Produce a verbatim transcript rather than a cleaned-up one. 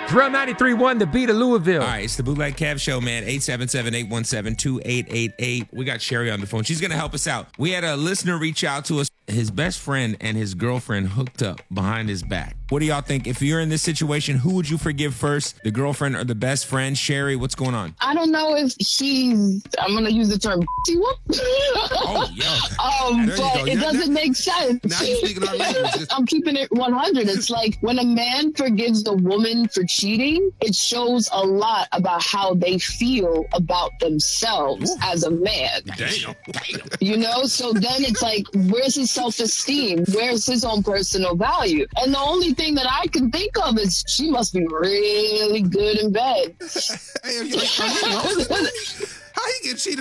Drill ninety-three point one, the beat of Louisville. All right, it's the Bootleg Kev Show, man. eight seven seven, eight one seven, two eight eight eight. We got Sherry on the phone. She's going to help us out. We had a listener reach out to us. His best friend and his girlfriend hooked up behind his back. What do y'all think? If you're in this situation, who would you forgive first, the girlfriend or the best friend? Sherry, what's going on? I don't know if she's, I'm going to use the term, oh, yeah. um, but it doesn't make sense. Now you're speaking our language. I'm keeping it one hundred. It's like when a man forgives the woman for cheating, it shows a lot about how they feel about themselves Ooh. as a man. Damn. Damn. You know, so then it's like, where's his self-esteem? Where's his own personal value? And the only thing that I can think of is she must be really good in bed. Hey, how you get cheated